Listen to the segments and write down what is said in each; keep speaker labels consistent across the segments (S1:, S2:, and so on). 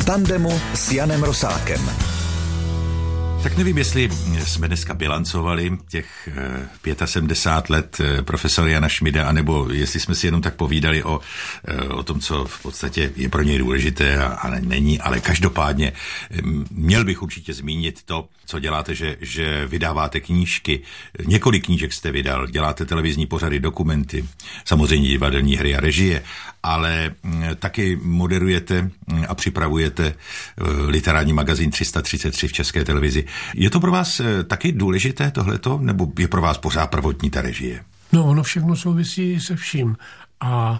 S1: V tandemu s Janem Rosákem.
S2: Tak nevím, jestli jsme dneska bilancovali těch 75 let profesora Jana Šmida, anebo jestli jsme si jenom tak povídali o tom, co v podstatě je pro něj důležité a není, ale každopádně měl bych určitě zmínit to, co děláte, že vydáváte knížky, několik knížek jste vydal, děláte televizní pořady, dokumenty, samozřejmě divadelní hry a režie, ale taky moderujete a připravujete literární magazín 333 v České televizi. Je to pro vás taky důležité tohleto, nebo je pro vás pořád prvotní ta režie?
S3: No, ono všechno souvisí se vším. A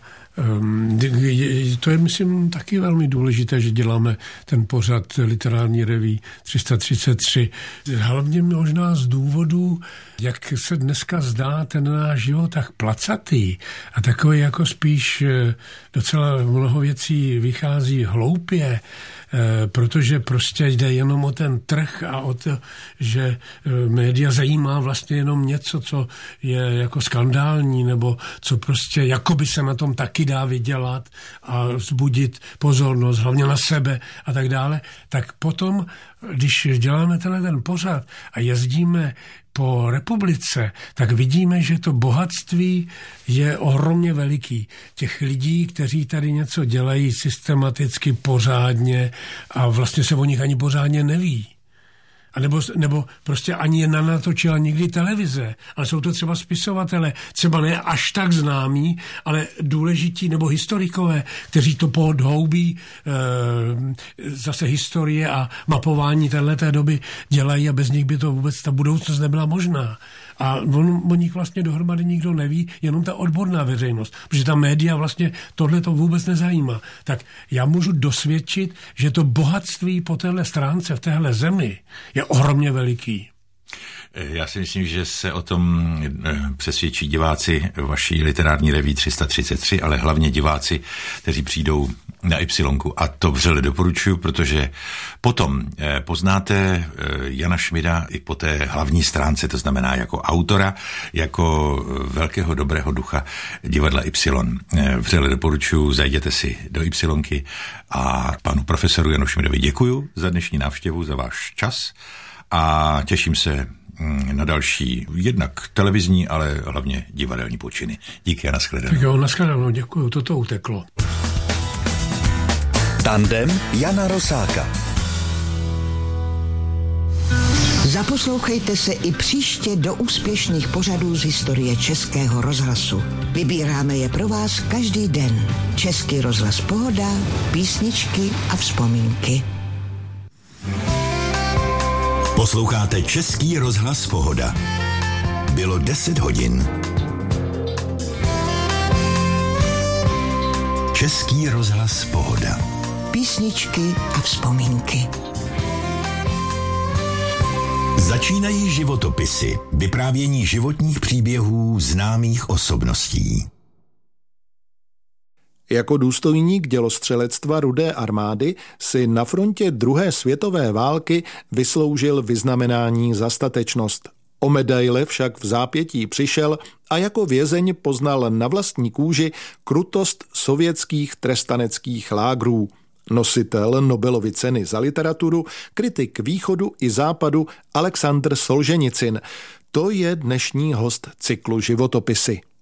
S3: to je, myslím, taky velmi důležité, že děláme ten pořad literární reví 333. Hlavně možná z důvodu, jak se dneska zdá ten náš život tak placatý a takový jako spíš docela mnoho věcí vychází hloupě, protože prostě jde jenom o ten trh a o to, že média zajímá vlastně jenom něco, co je jako skandální, nebo co prostě jakoby se na tom taky dá vydělat a vzbudit pozornost, hlavně na sebe a tak dále, tak potom, když děláme ten pořad a jezdíme po republice, tak vidíme, že to bohatství je ohromně veliký. Těch lidí, kteří tady něco dělají systematicky, pořádně a vlastně se o nich ani pořádně neví. A nebo prostě ani je nenatočila nikdy televize, ale jsou to třeba spisovatele, třeba ne až tak známí, ale důležití nebo historikové, kteří to podhoubí zase historie a mapování téhleté doby dělají a bez nich by to vůbec ta budoucnost nebyla možná. A o nich vlastně dohromady nikdo neví, jenom ta odborná veřejnost, protože ta média vlastně tohle to vůbec nezajímá. Tak já můžu dosvědčit, že to bohatství po téhle stránce v téhle zemi je ohromně veliký.
S2: Já si myslím, že se o tom přesvědčí diváci vaší literární reví 333, ale hlavně diváci, kteří přijdou na Ypsilonku. A to vřele doporučuji, protože potom poznáte Jana Šmida i po té hlavní stránce, to znamená jako autora, jako velkého dobrého ducha divadla Y. Vřele doporučuji, zajděte si do Ypsilonky a panu profesoru Janu Šmidovi děkuju za dnešní návštěvu, za váš čas a těším se na další, jednak televizní, ale hlavně divadelní počiny. Díky a nashledanou.
S3: Tak jo, nashledanou, děkuju, toto uteklo.
S1: Tandem Jana Rosáka.
S4: Zaposlouchejte se i příště do úspěšných pořadů z historie Českého rozhlasu. Vybíráme je pro vás každý den. Český rozhlas Pohoda, písničky a vzpomínky.
S5: Posloucháte Český rozhlas Pohoda. Bylo 10 hodin. Český rozhlas Pohoda.
S4: Písničky a vzpomínky.
S5: Začínají životopisy, vyprávění životních příběhů známých osobností.
S6: Jako důstojník dělostřelectva Rudé armády si na frontě druhé světové války vysloužil vyznamenání za statečnost. O medaile však v zápětí přišel a jako vězeň poznal na vlastní kůži krutost sovětských trestaneckých lágrů. Nositel Nobelovy ceny za literaturu, kritik východu i západu Alexandr Solženicin. To je dnešní host cyklu Životopisy.